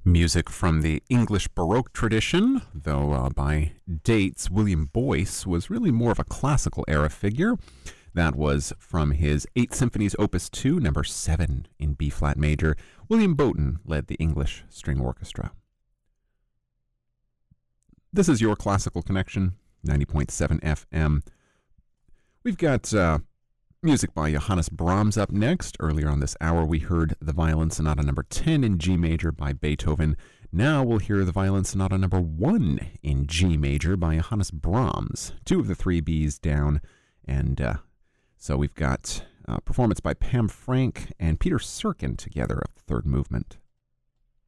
Music from the English Baroque tradition, though by dates, William Boyce was really more of a classical era figure. That was from his 8 Symphonies Opus 2, number 7 in B-flat major. William Bowton led the English String Orchestra. This is your Classical Connection, 90.7 FM. We've got music by Johannes Brahms up next. Earlier on this hour, we heard the Violin Sonata number 10 in G major by Beethoven. Now we'll hear the Violin Sonata number 1 in G major by Johannes Brahms. 2 of the 3 Bs down, and so we've got performance by Pam Frank and Peter Serkin together of the third movement.